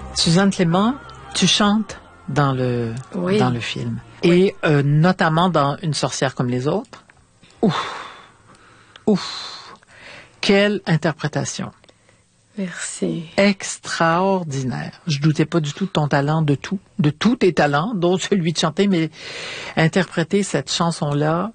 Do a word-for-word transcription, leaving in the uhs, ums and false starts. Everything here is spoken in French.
Suzanne Clément, tu chantes dans le, oui. dans le film. Oui. Et euh, notamment dans Une sorcière comme les autres. Ouf! Ouf! Quelle interprétation! Merci. Extraordinaire. Je doutais pas du tout de ton talent, de tout, de tous tes talents, dont celui de chanter, mais interpréter cette chanson-là,